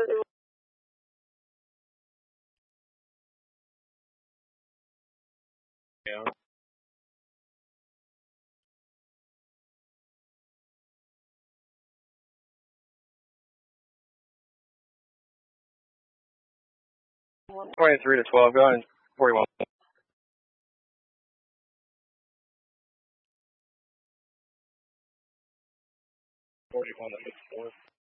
Yeah. 23 to 12, go ahead. 41. 41 to 54.